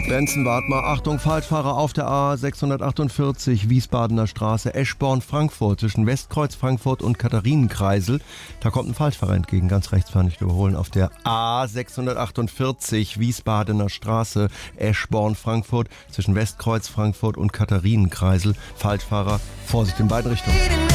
Benson, wart mal, Achtung, Falschfahrer auf der A648, Wiesbadener Straße, Eschborn-Frankfurt, zwischen Westkreuz Frankfurt und Katharinenkreisel. Da kommt ein Falschfahrer entgegen, ganz rechts fahren, nicht überholen. Auf der A648, Wiesbadener Straße, Eschborn-Frankfurt, zwischen Westkreuz Frankfurt und Katharinenkreisel. Falschfahrer, Vorsicht in beiden Richtungen.